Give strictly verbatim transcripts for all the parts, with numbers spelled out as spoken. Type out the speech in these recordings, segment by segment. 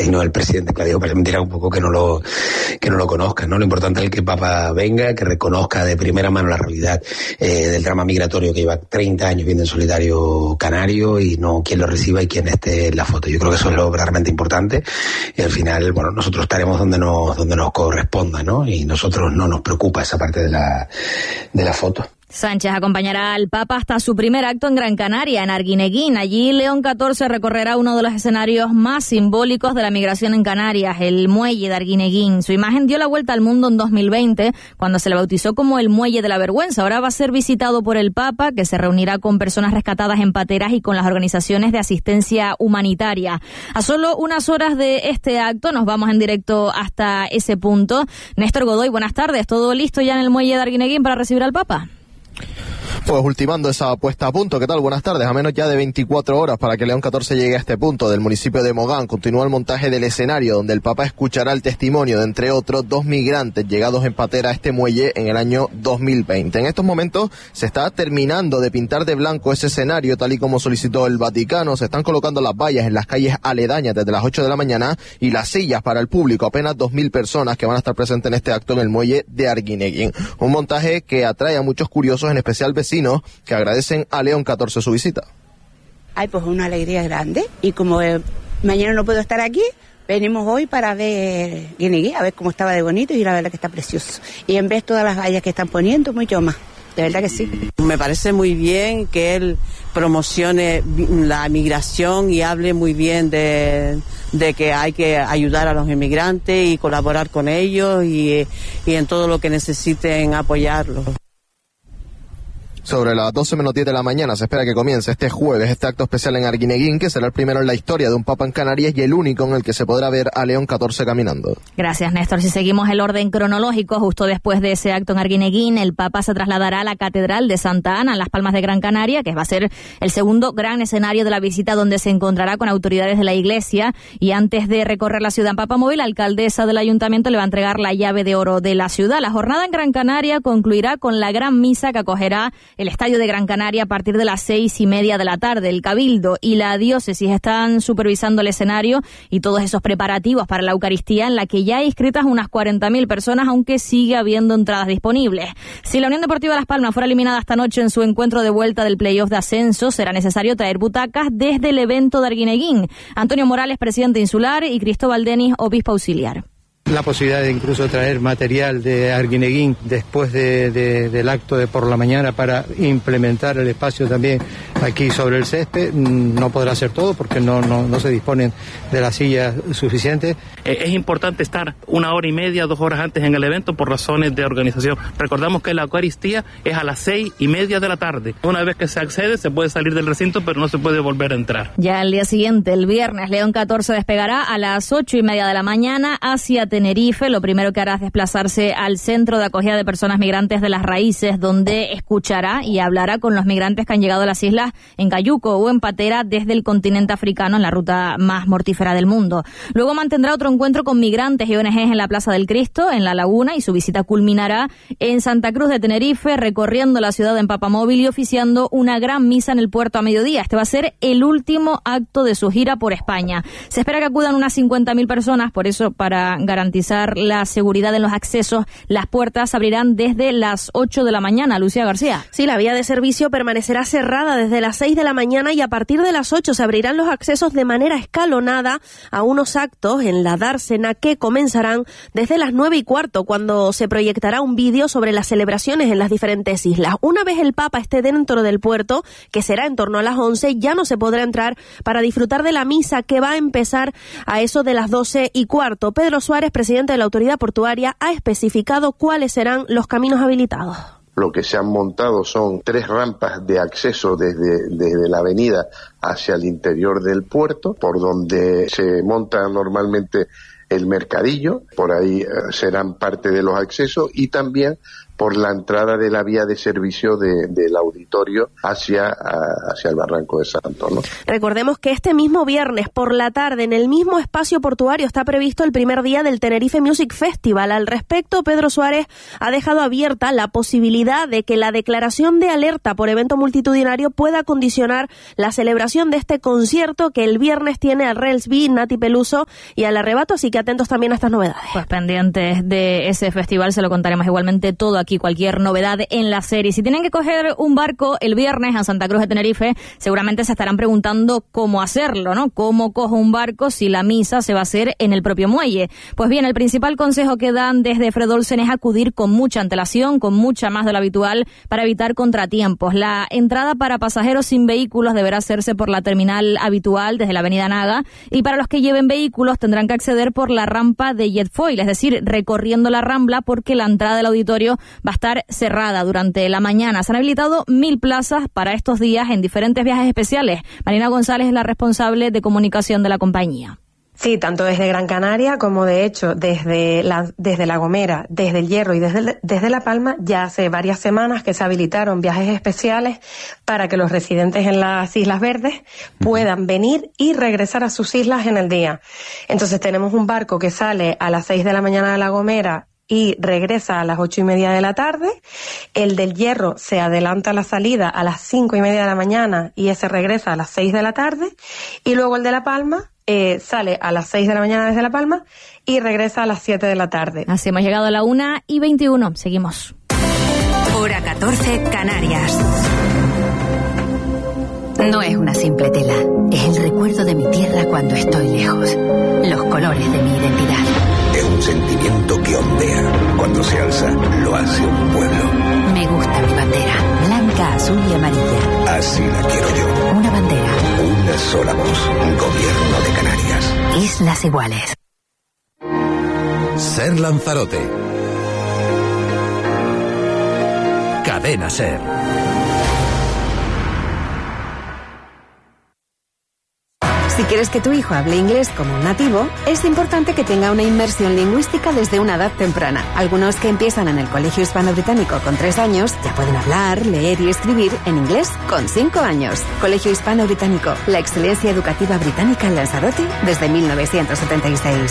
y no el presidente. Claro, parece mentira un poco que no lo que no lo conozcan, ¿no? Lo importante es que el Papa venga, que reconozca de primera mano la realidad eh, del drama migratorio que lleva treinta años viviendo en solitario canario, y no quién lo reciba y quién esté en la foto. Yo creo que eso es lo verdaderamente importante, y al final, bueno, nosotros estaremos donde nos donde nos corresponda, ¿no? Y nosotros no nos preocupa esa parte de la de la foto. Sánchez acompañará al Papa hasta su primer acto en Gran Canaria, en Arguineguín. Allí León catorce recorrerá uno de los escenarios más simbólicos de la migración en Canarias, el muelle de Arguineguín. Su imagen dio la vuelta al mundo en dos mil veinte, cuando se le bautizó como el Muelle de la Vergüenza. Ahora va a ser visitado por el Papa, que se reunirá con personas rescatadas en pateras y con las organizaciones de asistencia humanitaria. A solo unas horas de este acto nos vamos en directo hasta ese punto. Néstor Godoy, buenas tardes. ¿Todo listo ya en el muelle de Arguineguín para recibir al Papa? Pues ultimando esa puesta a punto. ¿Qué tal? Buenas tardes. A menos ya de veinticuatro horas para que León catorce llegue a este punto del municipio de Mogán, continúa el montaje del escenario donde el Papa escuchará el testimonio de, entre otros, dos migrantes llegados en patera a este muelle en el año dos mil veinte. En estos momentos se está terminando de pintar de blanco ese escenario tal y como solicitó el Vaticano. Se están colocando las vallas en las calles aledañas desde las ocho de la mañana y las sillas para el público, apenas dos mil personas que van a estar presentes en este acto en el muelle de Arguineguín. Un montaje que atrae a muchos curiosos, en especial vecinos, que agradecen a León catorce su visita. Ay, pues una alegría grande, y como eh, mañana no puedo estar aquí, venimos hoy para ver Guineguí, a ver cómo estaba de bonito, y la verdad que está precioso. Y en vez de todas las vallas que están poniendo, mucho más. De verdad que sí. Me parece muy bien que él promocione la migración y hable muy bien de, de que hay que ayudar a los inmigrantes y colaborar con ellos y, y en todo lo que necesiten apoyarlos. Sobre las doce menos diez de la mañana se espera que comience este jueves este acto especial en Arguineguín, que será el primero en la historia de un Papa en Canarias y el único en el que se podrá ver a León catorce caminando. Gracias, Néstor. Si seguimos el orden cronológico, justo después de ese acto en Arguineguín, el Papa se trasladará a la Catedral de Santa Ana, en Las Palmas de Gran Canaria, que va a ser el segundo gran escenario de la visita, donde se encontrará con autoridades de la Iglesia. Y antes de recorrer la ciudad en Papamóvil, la alcaldesa del ayuntamiento le va a entregar la llave de oro de la ciudad. La jornada en Gran Canaria concluirá con la gran misa que acogerá el Estadio de Gran Canaria a partir de las seis y media de la tarde. El Cabildo y la Diócesis están supervisando el escenario y todos esos preparativos para la Eucaristía, en la que ya hay inscritas unas cuarenta mil personas, aunque sigue habiendo entradas disponibles. Si la Unión Deportiva Las Palmas fuera eliminada esta noche en su encuentro de vuelta del playoff de ascenso, será necesario traer butacas desde el evento de Arguineguín. Antonio Morales, presidente insular, y Cristóbal Denis, obispo auxiliar. La posibilidad de incluso traer material de Arguineguín después de, de, del acto de por la mañana para implementar el espacio también aquí sobre el césped. No podrá ser todo porque no, no, no se disponen de las sillas suficientes. Eh, es importante estar una hora y media, dos horas antes en el evento por razones de organización. Recordamos que la Eucaristía es a las seis y media de la tarde. Una vez que se accede se puede salir del recinto, pero no se puede volver a entrar. Ya al día siguiente, el viernes, León catorce despegará a las ocho y media de la mañana hacia Tenerife. Lo primero que hará es desplazarse al Centro de Acogida de Personas Migrantes de Las Raíces, donde escuchará y hablará con los migrantes que han llegado a las islas en Cayuco o en patera desde el continente africano, en la ruta más mortífera del mundo. Luego mantendrá otro encuentro con migrantes y O N Ges en la Plaza del Cristo, en La Laguna, y su visita culminará en Santa Cruz de Tenerife, recorriendo la ciudad en Papamóvil y oficiando una gran misa en el puerto a mediodía. Este va a ser el último acto de su gira por España. Se espera que acudan unas cincuenta mil personas, por eso, para garantizar garantizar la seguridad en los accesos, las puertas abrirán desde las ocho de la mañana. Lucía García. Sí, la vía de servicio permanecerá cerrada desde las seis de la mañana y a partir de las ocho se abrirán los accesos de manera escalonada a unos actos en la dársena que comenzarán desde las nueve y cuarto, cuando se proyectará un vídeo sobre las celebraciones en las diferentes islas. Una vez el Papa esté dentro del puerto, que será en torno a las once, ya no se podrá entrar para disfrutar de la misa, que va a empezar a eso de las doce y cuarto. Pedro Suárez, presidente de la autoridad portuaria, ha especificado cuáles serán los caminos habilitados. Lo que se han montado son tres rampas de acceso desde, desde la avenida hacia el interior del puerto, por donde se monta normalmente el mercadillo, por ahí eh, serán parte de los accesos, y también por la entrada de la vía de servicio de, del auditorio hacia, a, hacia el Barranco de Santo, ¿no? Recordemos que este mismo viernes por la tarde, en el mismo espacio portuario, está previsto el primer día del Tenerife Music Festival. Al respecto, Pedro Suárez ha dejado abierta la posibilidad de que la declaración de alerta por evento multitudinario pueda condicionar la celebración de este concierto que el viernes tiene a Relsby, Nati Peluso y al Arrebato, así que atentos también a estas novedades. Pues pendientes de ese festival, se lo contaremos igualmente todo aquí, cualquier novedad en la serie. Si tienen que coger un barco el viernes a Santa Cruz de Tenerife, seguramente se estarán preguntando cómo hacerlo, ¿no? ¿Cómo cojo un barco si la misa se va a hacer en el propio muelle? Pues bien, el principal consejo que dan desde Fredolsen es acudir con mucha antelación, con mucha más de lo habitual, para evitar contratiempos. La entrada para pasajeros sin vehículos deberá hacerse por la terminal habitual desde la avenida Naga, y para los que lleven vehículos tendrán que acceder por la rampa de Jetfoil, es decir, recorriendo la Rambla, porque la entrada del auditorio va a estar cerrada durante la mañana. Se han habilitado mil plazas para estos días en diferentes viajes especiales. Marina González es la responsable de comunicación de la compañía. Sí, tanto desde Gran Canaria como de hecho desde la, desde La Gomera, desde El Hierro y desde, desde La Palma, ya hace varias semanas que se habilitaron viajes especiales para que los residentes en las Islas Verdes puedan venir y regresar a sus islas en el día. Entonces tenemos un barco que sale a las seis de la mañana de La Gomera y regresa a las ocho y media de la tarde. El del Hierro se adelanta la salida a las cinco y media de la mañana y ese regresa a las seis de la tarde. Y luego el de La Palma Eh, sale a las seis de la mañana desde La Palma y regresa a las siete de la tarde. Así hemos llegado a la una y veintiuno. Seguimos. Hora catorce, Canarias. No es una simple tela, es el recuerdo de mi tierra cuando estoy lejos. Los colores de mi identidad. Es un sentimiento que ondea. Cuando se alza, lo hace un pueblo. Me gusta mi bandera, blanca, azul y amarilla. Así la quiero yo. Una bandera. Una sola voz. Gobierno de Canarias. Islas Iguales. Ser Lanzarote. Cadena Ser. Si quieres que tu hijo hable inglés como un nativo, es importante que tenga una inmersión lingüística desde una edad temprana. Algunos que empiezan en el Colegio Hispano-Británico con tres años ya pueden hablar, leer y escribir en inglés con cinco años. Colegio Hispano-Británico, la excelencia educativa británica en Lanzarote desde mil novecientos setenta y seis.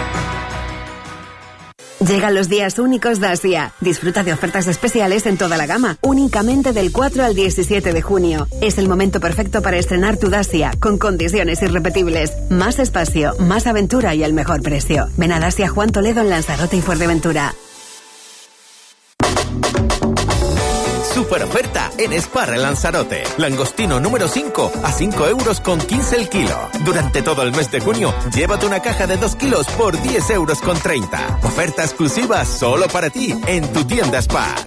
Llegan los días únicos Dacia. Disfruta de ofertas especiales en toda la gama, únicamente del cuatro al diecisiete de junio. Es el momento perfecto para estrenar tu Dacia, con condiciones irrepetibles. Más espacio, más aventura y el mejor precio. Ven a Dacia Juan Toledo en Lanzarote y Fuerteventura. Super oferta en Sparre Lanzarote. Langostino número cinco a cinco euros con quince el kilo. Durante todo el mes de junio, llévate una caja de dos kilos por diez euros con treinta. Oferta exclusiva solo para ti en tu tienda Spar.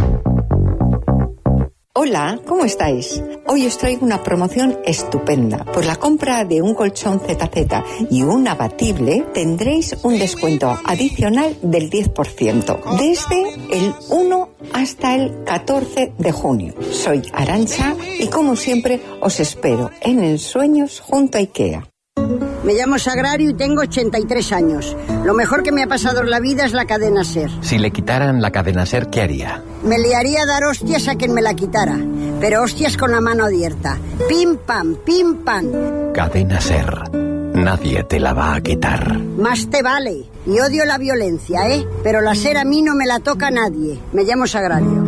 Hola, ¿cómo estáis? Hoy os traigo una promoción estupenda. Por la compra de un colchón Z Z y un abatible tendréis un descuento adicional del diez por ciento desde el uno hasta el catorce de junio. Soy Arantxa y como siempre os espero en Ensueños junto a IKEA. Me llamo Sagrario y tengo ochenta y tres años. Lo mejor que me ha pasado en la vida es la cadena SER. Si le quitaran la cadena SER, ¿qué haría? Me liaría a dar hostias a quien me la quitara. Pero hostias con la mano abierta. Pim, pam, pim, pam. Cadena SER. Nadie te la va a quitar. Más te vale. Y odio la violencia, ¿eh? Pero la SER a mí no me la toca a nadie. Me llamo Sagrario.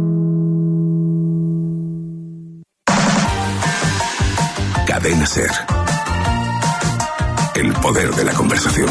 Cadena SER. El poder de la conversación.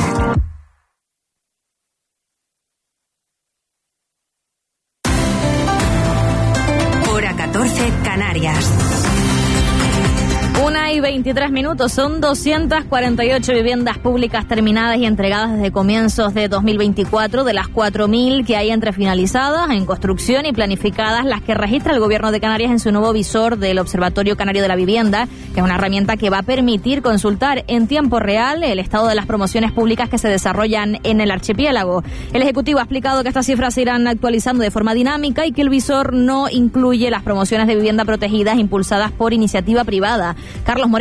Hora catorce, Canarias. Una y veintitrés minutos, son doscientas cuarenta y ocho viviendas públicas terminadas y entregadas desde comienzos de dos mil veinticuatro, de las cuatro mil que hay entre finalizadas, en construcción y planificadas, las que registra el Gobierno de Canarias en su nuevo visor del Observatorio Canario de la Vivienda, que es una herramienta que va a permitir consultar en tiempo real el estado de las promociones públicas que se desarrollan en el archipiélago. El Ejecutivo ha explicado que estas cifras se irán actualizando de forma dinámica y que el visor no incluye las promociones de vivienda protegidas impulsadas por iniciativa privada. Carlos Moreno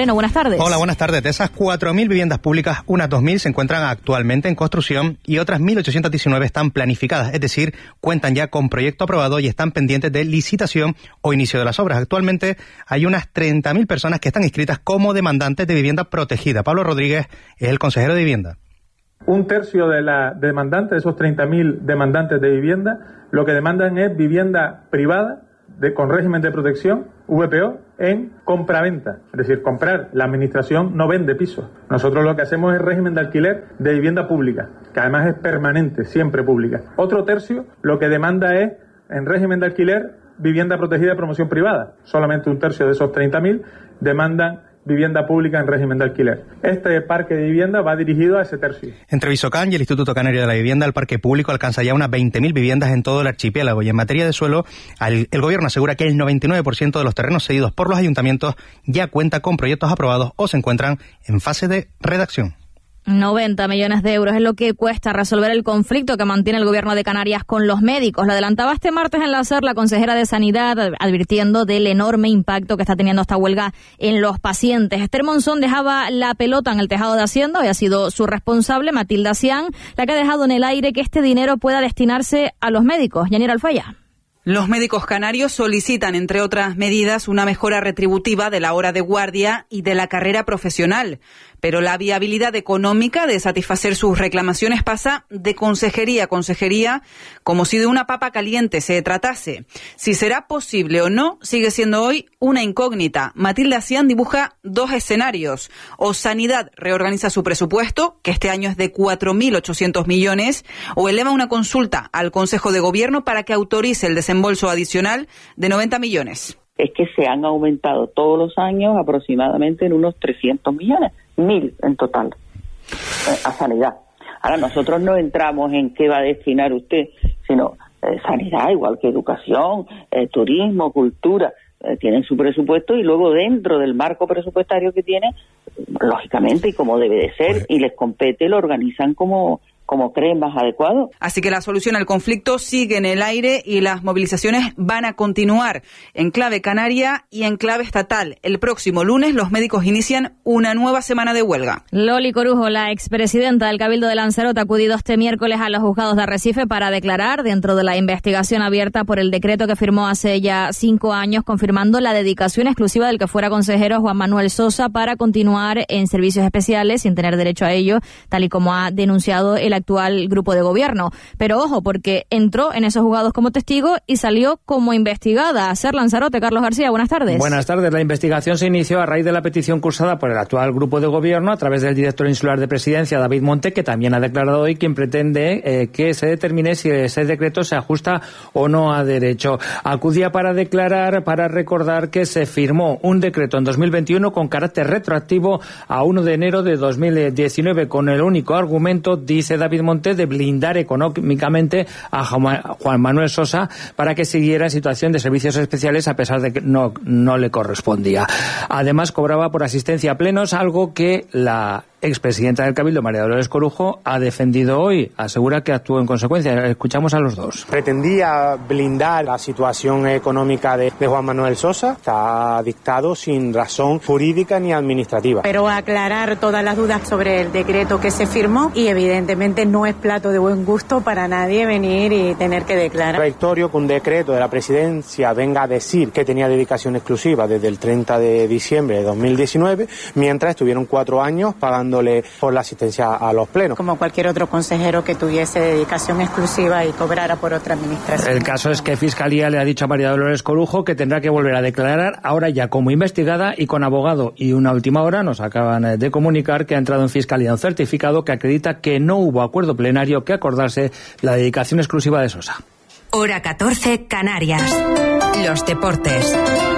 Moreno, buenas tardes. Hola, buenas tardes. De esas cuatro mil viviendas públicas, unas dos mil se encuentran actualmente en construcción y otras mil ochocientos diecinueve están planificadas, es decir, cuentan ya con proyecto aprobado y están pendientes de licitación o inicio de las obras. Actualmente hay unas treinta mil personas que están inscritas como demandantes de vivienda protegida. Pablo Rodríguez es el consejero de vivienda. Un tercio de la demandantes, de esos treinta mil demandantes de vivienda, lo que demandan es vivienda privada de, con régimen de protección, V P O, en compraventa. Es decir, comprar. La administración no vende pisos. Nosotros lo que hacemos es régimen de alquiler de vivienda pública, que además es permanente, siempre pública. Otro tercio lo que demanda es, en régimen de alquiler, vivienda protegida de promoción privada. Solamente un tercio de esos treinta mil demandan vivienda pública en régimen de alquiler. Este parque de vivienda va dirigido a ese tercio. Entre Visocán y el Instituto Canario de la Vivienda, el parque público alcanza ya unas veinte mil viviendas en todo el archipiélago y en materia de suelo, el, el gobierno asegura que el noventa y nueve por ciento de los terrenos cedidos por los ayuntamientos ya cuenta con proyectos aprobados o se encuentran en fase de redacción. noventa millones de euros es lo que cuesta resolver el conflicto que mantiene el gobierno de Canarias con los médicos. Lo adelantaba este martes en la SER la consejera de Sanidad, advirtiendo del enorme impacto que está teniendo esta huelga en los pacientes. Esther Monzón dejaba la pelota en el tejado de Hacienda, hoy ha sido su responsable, Matilda Cián, la que ha dejado en el aire que este dinero pueda destinarse a los médicos. Yanira Alfaya. Los médicos canarios solicitan, entre otras medidas, una mejora retributiva de la hora de guardia y de la carrera profesional. Pero la viabilidad económica de satisfacer sus reclamaciones pasa de consejería a consejería, como si de una papa caliente se tratase. Si será posible o no, sigue siendo hoy una incógnita. Matilda Cián dibuja dos escenarios. O Sanidad reorganiza su presupuesto, que este año es de cuatro mil ochocientos millones, o eleva una consulta al Consejo de Gobierno para que autorice el desembolso adicional de noventa millones. Es que se han aumentado todos los años aproximadamente en unos trescientos millones, mil en total, eh, a sanidad. Ahora nosotros no entramos en qué va a destinar usted, sino eh, sanidad, igual que educación, eh, turismo, cultura, eh, tienen su presupuesto y luego dentro del marco presupuestario que tiene, lógicamente y como debe de ser, y les compete, lo organizan como... como creen más adecuado. Así que la solución al conflicto sigue en el aire y las movilizaciones van a continuar en clave canaria y en clave estatal. El próximo lunes los médicos inician una nueva semana de huelga. Loli Corujo, la expresidenta del Cabildo de Lanzarote, ha acudido este miércoles a los juzgados de Arrecife para declarar dentro de la investigación abierta por el decreto que firmó hace ya cinco años, confirmando la dedicación exclusiva del que fuera consejero Juan Manuel Sosa para continuar en servicios especiales sin tener derecho a ello, tal y como ha denunciado el actual grupo de gobierno. Pero ojo, porque entró en esos juzgados como testigo y salió como investigada. SER Lanzarote, Carlos García, buenas tardes. Buenas tardes. La investigación se inició a raíz de la petición cursada por el actual grupo de gobierno a través del director insular de Presidencia, David Monte, que también ha declarado hoy quien pretende eh, que se determine si ese decreto se ajusta o no a derecho. Acudía para declarar, para recordar que se firmó un decreto en dos mil veintiuno con carácter retroactivo a uno de enero de dos mil diecinueve con el único argumento, dice David Monte, de blindar económicamente a Juan Manuel Sosa para que siguiera en situación de servicios especiales a pesar de que no, no le correspondía. Además, cobraba por asistencia a plenos, algo que la expresidenta del Cabildo, María Dolores Corujo, ha defendido hoy. Asegura que actuó en consecuencia. Escuchamos a los dos. Pretendía blindar la situación económica de, de Juan Manuel Sosa. Está dictado sin razón jurídica ni administrativa. Pero aclarar todas las dudas sobre el decreto que se firmó y evidentemente no es plato de buen gusto para nadie venir y tener que declarar. Contradictorio que un decreto de la presidencia venga a decir que tenía dedicación exclusiva desde el treinta de diciembre de dos mil diecinueve, mientras estuvieron cuatro años pagando por la asistencia a los plenos. Como cualquier otro consejero que tuviese dedicación exclusiva y cobrara por otra administración. El caso es que Fiscalía le ha dicho a María Dolores Corujo que tendrá que volver a declarar ahora ya como investigada y con abogado. Y una última hora nos acaban de comunicar que ha entrado en Fiscalía un certificado que acredita que no hubo acuerdo plenario que acordarse la dedicación exclusiva de Sosa. Hora catorce, Canarias. Los deportes.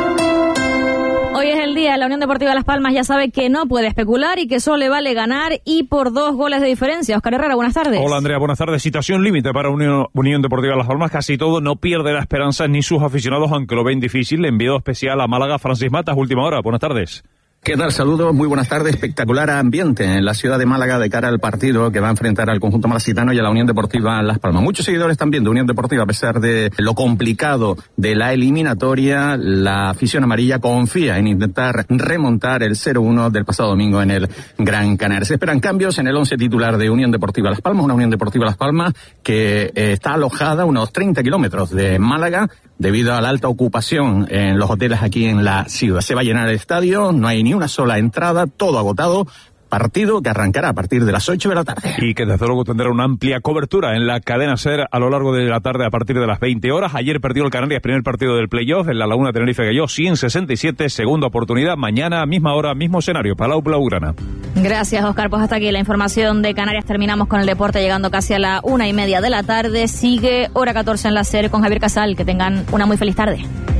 Hoy es el día, la Unión Deportiva Las Palmas ya sabe que no puede especular y que solo le vale ganar y por dos goles de diferencia. Oscar Herrera, buenas tardes. Hola Andrea, buenas tardes. Situación límite para Unión, Unión Deportiva Las Palmas. Casi todo, no pierde la esperanza ni sus aficionados, aunque lo ven difícil. Enviado especial a Málaga, Francis Matas, última hora. Buenas tardes. ¿Qué tal? Saludos, muy buenas tardes. Espectacular ambiente en la ciudad de Málaga de cara al partido que va a enfrentar al conjunto malacitano y a la Unión Deportiva Las Palmas. Muchos seguidores también de Unión Deportiva, a pesar de lo complicado de la eliminatoria. La afición amarilla confía en intentar remontar el cero uno del pasado domingo en el Gran Canaria. Se esperan cambios en el once titular de Unión Deportiva Las Palmas, una Unión Deportiva Las Palmas que eh, está alojada a unos treinta kilómetros de Málaga, debido a la alta ocupación en los hoteles aquí en la ciudad. Se va a llenar el estadio, no hay ni una sola entrada, todo agotado. Partido que arrancará a partir de las ocho de la tarde. Y que desde luego tendrá una amplia cobertura en la cadena SER a lo largo de la tarde a partir de las veinte horas. Ayer perdió el Canarias primer partido del playoff en la Laguna Tenerife cayó cien sesenta y siete, segunda oportunidad, mañana misma hora, mismo escenario, Palau Blaugrana. Gracias, Oscar. Pues hasta aquí la información de Canarias. Terminamos con el deporte llegando casi a la una y media de la tarde. Sigue hora catorce en la SER con Javier Casal. Que tengan una muy feliz tarde.